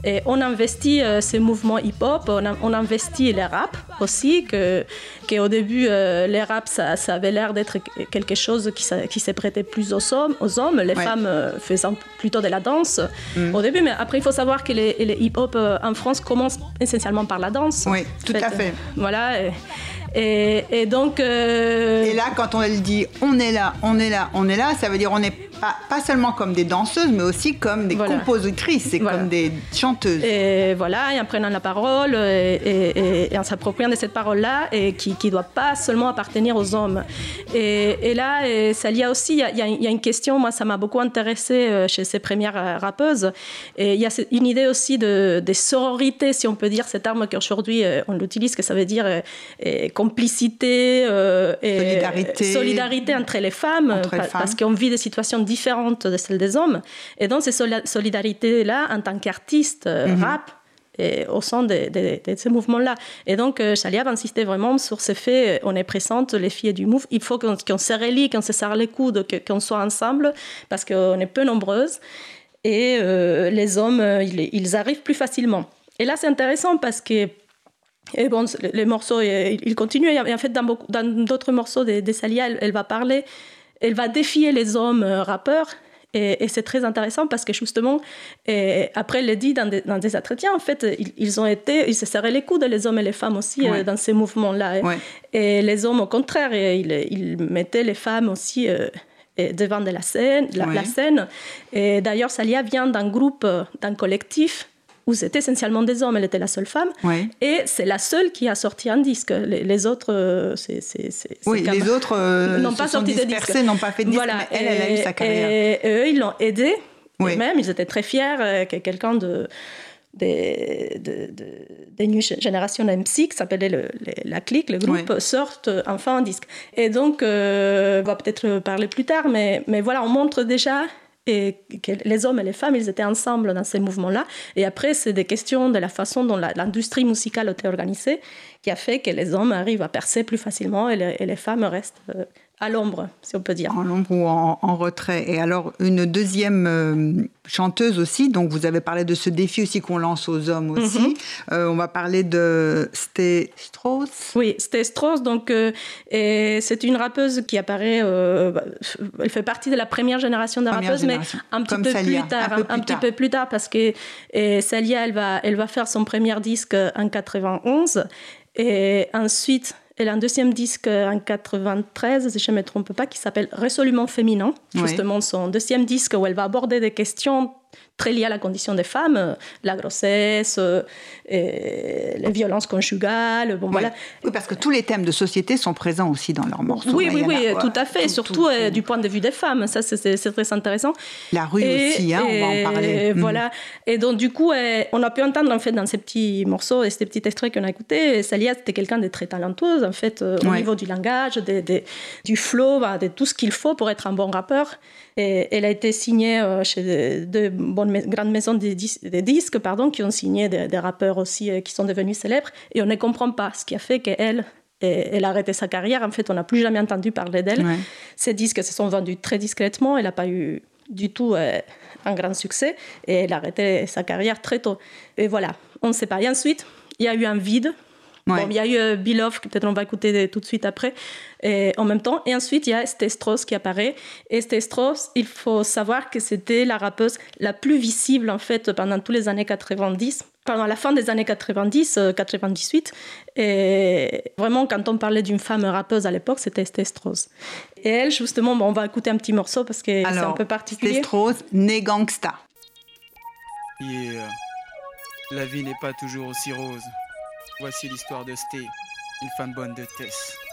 Et on investit ces mouvements hip-hop, on investit les rap aussi, qu'au début, les rap, ça avait l'air d'être quelque chose qui s'est prêté plus aux hommes, les femmes faisant plutôt de la danse au début. Mais après, il faut savoir que les hip-hop en France commencent essentiellement par la danse. Oui, tout à fait. Voilà. Et donc... Et là, quand on dit « on est là », ça veut dire on n'est pas seulement comme des danseuses, mais aussi comme des compositrices et comme des chanteuses. Et voilà, et en prenant la parole et en s'appropriant de cette parole-là, et qui ne doit pas seulement appartenir aux hommes. Et là, ça y a aussi, il y a une question, moi ça m'a beaucoup intéressée chez ces premières rappeuses. Et il y a une idée aussi de sororité, si on peut dire, cet terme qu'aujourd'hui on l'utilise, que ça veut dire complicité et solidarité entre les femmes, parce qu'on vit des situations différentes de celles des hommes. Et donc, ces solidarités-là, en tant qu'artiste rap, et au sein de ces mouvements-là. Et donc, Chalia va insister vraiment sur ce fait, on est présente, les filles du Move, il faut qu'on se relie, qu'on se serre les coudes, qu'on soit ensemble, parce qu'on est peu nombreuses. Et les hommes, ils arrivent plus facilement. Et là, c'est intéressant parce que et bon, les morceaux, ils continuent. Et en fait, dans d'autres morceaux de Salia, elle va parler, elle va défier les hommes rappeurs. Et c'est très intéressant parce que justement, après, elle le dit dans des entretiens, en fait, ils se serraient les coudes, les hommes et les femmes aussi, dans ces mouvements-là. Et les hommes, au contraire, ils mettaient les femmes aussi devant de la scène. Et d'ailleurs, Salia vient d'un groupe, d'un collectif, où c'était essentiellement des hommes, elle était la seule femme, et c'est la seule qui a sorti un disque. Les autres, les autres n'ont pas sorti de disque, n'ont pas fait de disque, voilà. Mais elle a eu sa carrière. Et eux, ils l'ont aidée, et même, ils étaient très fiers que quelqu'un des New Generation MC, qui s'appelait la clique, le groupe, sorte enfin un disque. Et donc, on va peut-être parler plus tard, mais voilà, on montre déjà et que les hommes et les femmes, ils étaient ensemble dans ces mouvements-là. Et après, c'est des questions de la façon dont l'industrie musicale était organisée qui a fait que les hommes arrivent à percer plus facilement et les femmes restent à l'ombre, si on peut dire. En l'ombre ou en retrait. Et alors, une deuxième chanteuse aussi, donc vous avez parlé de ce défi aussi qu'on lance aux hommes aussi. On va parler de Sté Strauss. Oui, Sté Strauss, donc, c'est une rappeuse qui apparaît, elle fait partie de la première génération de rappeuses, mais un petit peu plus tard, parce que Salia, elle va faire son premier disque en 91, et ensuite... Elle a un deuxième disque en 93, si je ne me trompe pas, qui s'appelle Résolument féminin. Justement, son deuxième disque où elle va aborder des questions très liées à la condition des femmes, la grossesse, les violences conjugales. Bon, voilà. Oui, parce que tous les thèmes de société sont présents aussi dans leurs morceaux. Oui, tout à fait. Surtout du point de vue des femmes. Ça, c'est très intéressant. La rue aussi, on va en parler. Voilà. Et donc, du coup, on a pu entendre, en fait, dans ces petits morceaux et ces petits extraits qu'on a écoutés, Salia, c'était quelqu'un de très talentueuse, en fait, au niveau du langage, du flow, de tout ce qu'il faut pour être un bon rappeur. Et elle a été signée chez de grandes maisons des disques qui ont signé des rappeurs aussi qui sont devenus célèbres. Et on ne comprend pas ce qui a fait qu'elle a arrêté sa carrière. En fait, on n'a plus jamais entendu parler d'elle. Ces disques se sont vendus très discrètement. Elle n'a pas eu du tout un grand succès. Et elle a arrêté sa carrière très tôt. Et voilà, on ne sait pas. Et ensuite, il y a eu un vide. Bon, il y a eu Beloved, que peut-être on va écouter tout de suite après, en même temps. Et ensuite, il y a Sté Strauss qui apparaît. Et Sté Strauss, il faut savoir que c'était la rappeuse la plus visible, en fait, pendant tous les années 90, pendant la fin des années 90, 98. Et vraiment, quand on parlait d'une femme rappeuse à l'époque, c'était Sté Strauss. Et elle, justement, on va écouter un petit morceau parce que c'est un peu particulier. Sté Strauss, né gangsta. Yeah. La vie n'est pas toujours aussi rose. Voici l'histoire de Sté, une femme bonne de Tess.